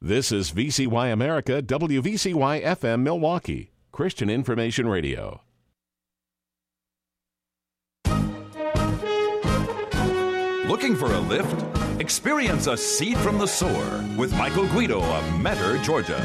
This is VCY America, WVCY FM Milwaukee, Christian Information Radio. Looking for a lift? Experience a seed from the sower with Michael Guido of Metter, Georgia.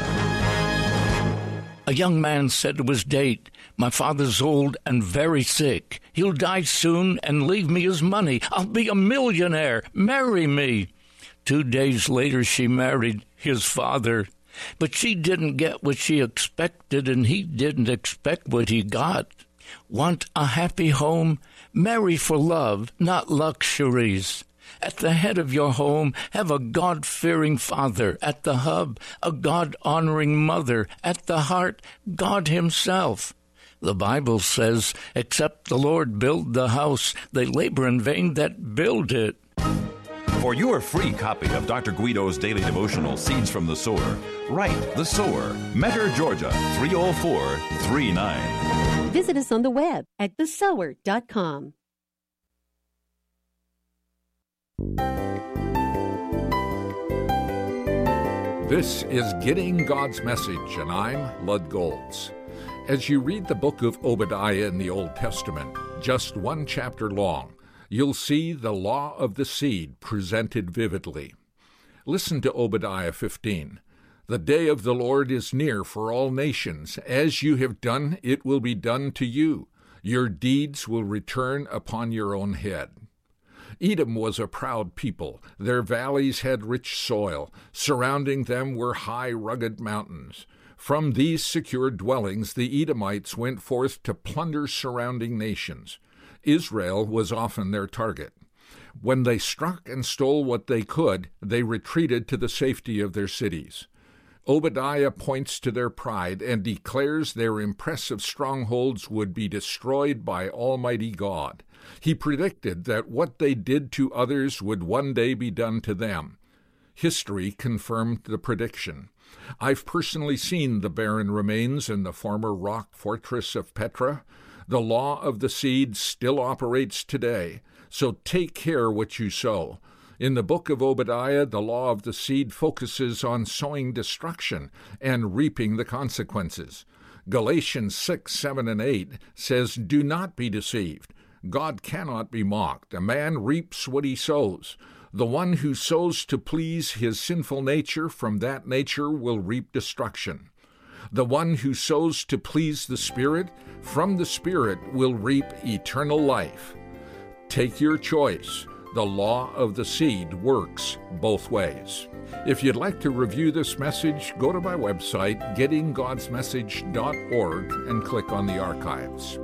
A young man said to his date, "My father's old and very sick. He'll die soon and leave me his money. I'll be a millionaire. Marry me." 2 days later, she married his father. But she didn't get what she expected, and he didn't expect what he got. Want a happy home? Marry for love, not luxuries. At the head of your home, have a God-fearing father. At the hub, a God-honoring mother. At the heart, God himself. The Bible says, "Except the Lord build the house, they labor in vain that build it." For your free copy of Dr. Guido's daily devotional, Seeds from the Sower, write The Sower, Metter, Georgia, 30439. Visit us on the web at thesower.com. This is Getting God's Message, and I'm Lud Golds. As you read the book of Obadiah in the Old Testament, just one chapter long, you'll see the law of the seed presented vividly. Listen to Obadiah 15. "The day of the Lord is near for all nations. As you have done, it will be done to you. Your deeds will return upon your own head." Edom was a proud people. Their valleys had rich soil. Surrounding them were high, rugged mountains. From these secure dwellings, the Edomites went forth to plunder surrounding nations. Israel was often their target. When they struck and stole what they could, they retreated to the safety of their cities. Obadiah points to their pride and declares their impressive strongholds would be destroyed by Almighty God. He predicted that what they did to others would one day be done to them. History confirmed the prediction. I've personally seen the barren remains in the former rock fortress of Petra. The law of the seed still operates today, so take care what you sow. In the book of Obadiah, the law of the seed focuses on sowing destruction and reaping the consequences. Galatians 6, 7, and 8 says, "Do not be deceived. God cannot be mocked. A man reaps what he sows. The one who sows to please his sinful nature, from that nature will reap destruction. The one who sows to please the Spirit, from the Spirit will reap eternal life." Take your choice. The law of the seed works both ways. If you'd like to review this message, go to my website, gettinggodsmessage.org, and click on the archives.